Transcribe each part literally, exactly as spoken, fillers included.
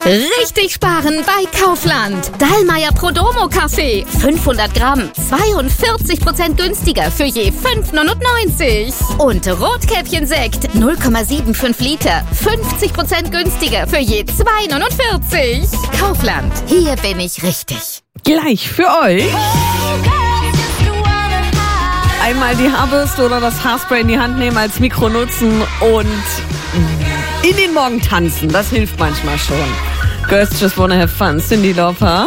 Richtig sparen bei Kaufland. Dallmayr Prodomo Kaffee. fünfhundert Gramm. zweiundvierzig Prozent günstiger für je fünf neunundneunzig. Und Rotkäppchen-Sekt. null Komma fünfundsiebzig Liter. fünfzig Prozent günstiger für je zwei neunundvierzig. Kaufland. Hier bin ich richtig. Gleich für euch. Einmal die Haarbürste oder das Haarspray in die Hand nehmen, als Mikro nutzen und in den Morgen tanzen. Das hilft manchmal schon. Girls just wanna have fun. Cyndi Lauper.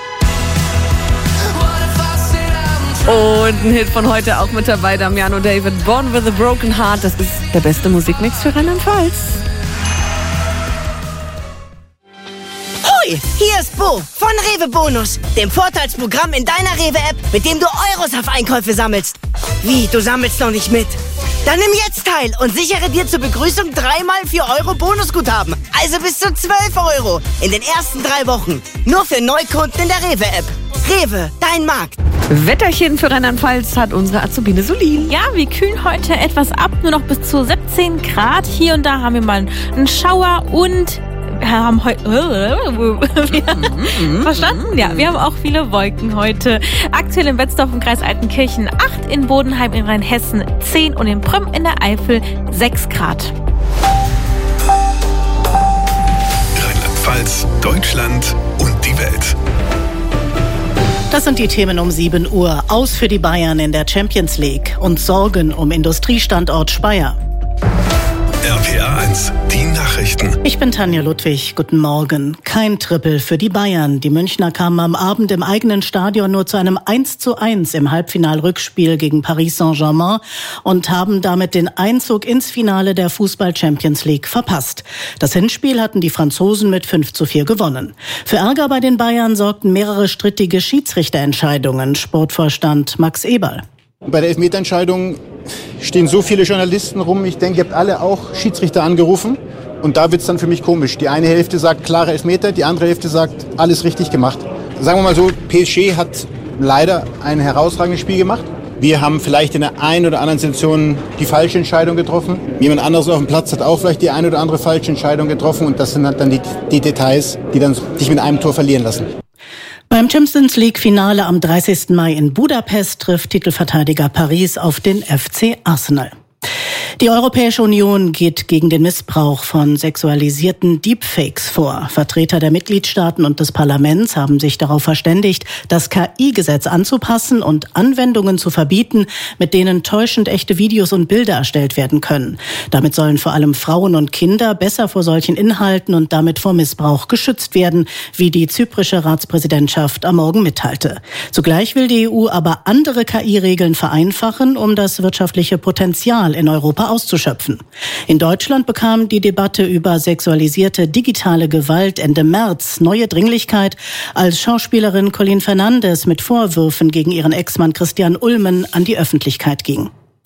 Und ein Hit von heute auch mit dabei, Damiano David. Born with a Broken Heart. Das ist der beste Musikmix für Rheinland-Pfalz. Hoi, hier ist Bo von Rewe Bonus, dem Vorteilsprogramm in deiner Rewe-App, mit dem du Euros auf Einkäufe sammelst. Wie, du sammelst noch nicht mit? Dann nimm jetzt teil und sichere dir zur Begrüßung dreimal vier Euro Bonusguthaben. Also bis zu zwölf Euro in den ersten drei Wochen. Nur für Neukunden in der Rewe-App. Rewe, dein Markt. Wetterchen für Rheinland-Pfalz hat unsere Azubine Solin. Ja, wir kühlen heute etwas ab, nur noch bis zu siebzehn Grad. Hier und da haben wir mal einen Schauer und wir haben heute... Verstanden? Ja, wir haben auch viele Wolken heute. Aktuell in Betzdorf im Kreis Altenkirchen acht, in Bodenheim in Rheinhessen zehn und in Prüm in der Eifel sechs Grad. Rheinland-Pfalz, Deutschland und die Welt. Das sind die Themen um sieben Uhr. Aus für die Bayern in der Champions League und Sorgen um Industriestandort Speyer. R P R eins, die Nachrichten. Ich bin Tanja Ludwig. Guten Morgen. Kein Triple für die Bayern. Die Münchner kamen am Abend im eigenen Stadion nur zu einem eins zu eins im Halbfinal-Rückspiel gegen Paris Saint-Germain und haben damit den Einzug ins Finale der Fußball-Champions League verpasst. Das Hinspiel hatten die Franzosen mit fünf zu vier gewonnen. Für Ärger bei den Bayern sorgten mehrere strittige Schiedsrichterentscheidungen. Sportvorstand Max Eberl. Bei der Elfmeterentscheidung stehen so viele Journalisten rum. Ich denke, ihr habt alle auch Schiedsrichter angerufen. Und da wird's dann für mich komisch. Die eine Hälfte sagt klare Elfmeter, die andere Hälfte sagt alles richtig gemacht. Sagen wir mal so, P S G hat leider ein herausragendes Spiel gemacht. Wir haben vielleicht in der einen oder anderen Situation die falsche Entscheidung getroffen. Jemand anderes auf dem Platz hat auch vielleicht die eine oder andere falsche Entscheidung getroffen. Und das sind halt dann die, die Details, die dann dich mit einem Tor verlieren lassen. Beim Champions League-Finale am dreißigsten Mai in Budapest trifft Titelverteidiger Paris auf den F C Arsenal. Die Europäische Union geht gegen den Missbrauch von sexualisierten Deepfakes vor. Vertreter der Mitgliedstaaten und des Parlaments haben sich darauf verständigt, das K I-Gesetz anzupassen und Anwendungen zu verbieten, mit denen täuschend echte Videos und Bilder erstellt werden können. Damit sollen vor allem Frauen und Kinder besser vor solchen Inhalten und damit vor Missbrauch geschützt werden, wie die zyprische Ratspräsidentschaft am Morgen mitteilte. Zugleich will die E U aber andere K I-Regeln vereinfachen, um das wirtschaftliche Potenzial in Europa auszuschöpfen. In Deutschland bekam die Debatte über sexualisierte digitale Gewalt Ende März neue Dringlichkeit, als Schauspielerin Colleen Fernandes mit Vorwürfen gegen ihren Ex-Mann Christian Ulmen an die Öffentlichkeit ging.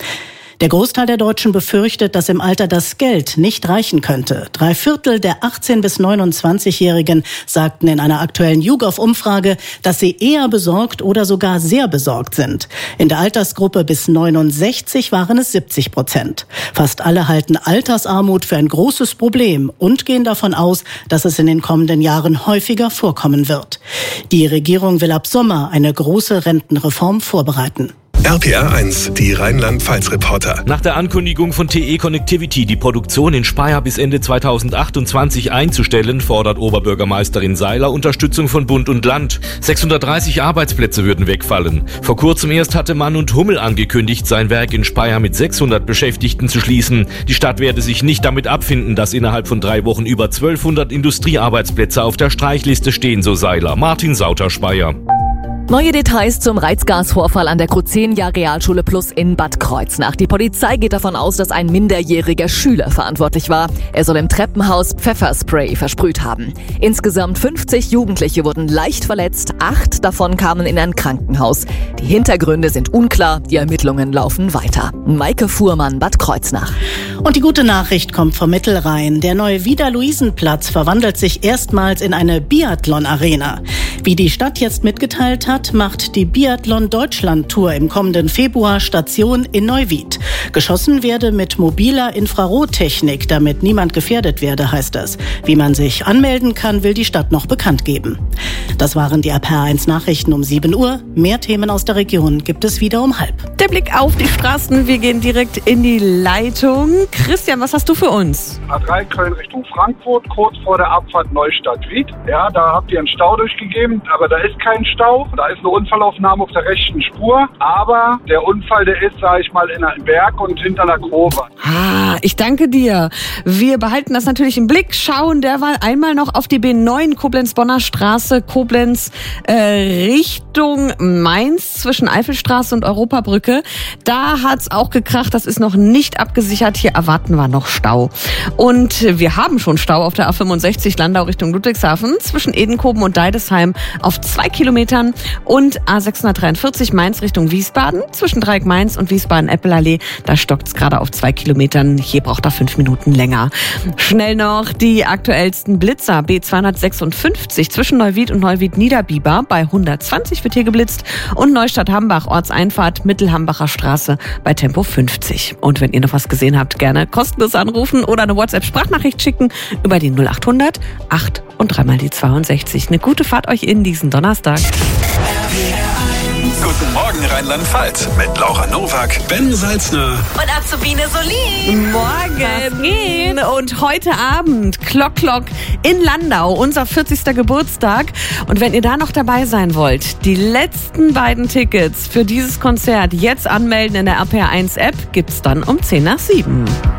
Der Großteil der Deutschen befürchtet, dass im Alter das Geld nicht reichen könnte. Drei Viertel der achtzehn- bis neunundzwanzigjährigen sagten in einer aktuellen YouGov-Umfrage, dass sie eher besorgt oder sogar sehr besorgt sind. In der Altersgruppe bis neunundsechzig waren es siebzig Prozent. Fast alle halten Altersarmut für ein großes Problem und gehen davon aus, dass es in den kommenden Jahren häufiger vorkommen wird. Die Regierung will ab Sommer eine große Rentenreform vorbereiten. R P R eins, die Rheinland-Pfalz-Reporter. Nach der Ankündigung von T E Connectivity, die Produktion in Speyer bis Ende zweitausendachtundzwanzig einzustellen, fordert Oberbürgermeisterin Seiler Unterstützung von Bund und Land. sechshundertdreißig Arbeitsplätze würden wegfallen. Vor kurzem erst hatte Mann und Hummel angekündigt, sein Werk in Speyer mit sechshundert Beschäftigten zu schließen. Die Stadt werde sich nicht damit abfinden, dass innerhalb von drei Wochen über zwölfhundert Industriearbeitsplätze auf der Streichliste stehen, so Seiler. Martin Sauter, Speyer. Neue Details zum Reizgasvorfall an der Kruzenia Realschule Plus in Bad Kreuznach. Die Polizei geht davon aus, dass ein minderjähriger Schüler verantwortlich war. Er soll im Treppenhaus Pfefferspray versprüht haben. Insgesamt fünfzig Jugendliche wurden leicht verletzt. Acht davon kamen in ein Krankenhaus. Die Hintergründe sind unklar. Die Ermittlungen laufen weiter. Maike Fuhrmann, Bad Kreuznach. Und die gute Nachricht kommt vom Mittelrhein. Der neue Vida-Luisen-Platz verwandelt sich erstmals in eine Biathlon-Arena. Wie die Stadt jetzt mitgeteilt hat, Fiat macht die Biathlon-Deutschland-Tour im kommenden Februar Station in Neuwied. Geschossen werde mit mobiler Infrarottechnik, damit niemand gefährdet werde, heißt es. Wie man sich anmelden kann, will die Stadt noch bekannt geben. Das waren die R P R eins Nachrichten um sieben Uhr. Mehr Themen aus der Region gibt es wieder um halb. Der Blick auf die Straßen. Wir gehen direkt in die Leitung. Christian, was hast du für uns? A drei Köln Richtung Frankfurt, kurz vor der Abfahrt Neustadt-Wied. Ja, da habt ihr einen Stau durchgegeben, aber da ist kein Stau. Da ist eine Unfallaufnahme auf der rechten Spur. Aber der Unfall, der ist, sage ich mal, in einem Berg und hinter einer Grube. Ah, ich danke dir. Wir behalten das natürlich im Blick, schauen derweil einmal noch auf die B neun Koblenz-Bonner Straße, Koblenz äh, Richtung Mainz zwischen Eifelstraße und Europabrücke. Da hat's auch gekracht, das ist noch nicht abgesichert. Hier erwarten wir noch Stau. Und wir haben schon Stau auf der A fünfundsechzig Landau Richtung Ludwigshafen zwischen Edenkoben und Deidesheim auf zwei Kilometern und A sechshundertdreiundvierzig Mainz Richtung Wiesbaden zwischen Dreieck Mainz und Wiesbaden-Eppelallee. Da stockt's gerade auf zwei Kilometern. Hier braucht er fünf Minuten länger. Schnell noch die aktuellsten Blitzer. B zweihundertsechsundfünfzig zwischen Neuwied und Neuwied-Niederbiber. Bei hundertzwanzig wird hier geblitzt. Und Neustadt-Hambach, Ortseinfahrt, Mittelhambacher Straße bei Tempo fünfzig. Und wenn ihr noch was gesehen habt, gerne kostenlos anrufen oder eine WhatsApp-Sprachnachricht schicken über die null achthundert acht und dreimal die zweiundsechzig. Eine gute Fahrt euch in diesen Donnerstag. Guten Morgen Rheinland-Pfalz mit Laura Nowak, Ben Salzner Und Azubine Solin. Morgen gehen. Und heute Abend Klock Klock in Landau, unser vierzigster Geburtstag. Und wenn ihr da noch dabei sein wollt, die letzten beiden Tickets für dieses Konzert jetzt anmelden in der R P R eins App, gibt's dann um zehn nach sieben.